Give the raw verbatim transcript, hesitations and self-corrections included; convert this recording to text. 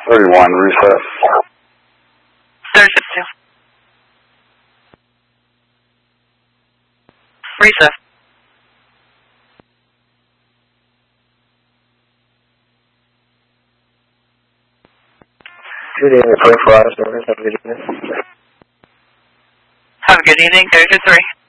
thirty-one, reset. thirty-six two. Reset. Good evening, twenty-four hours, service. Have a good evening. Have a good evening, thirty-two three.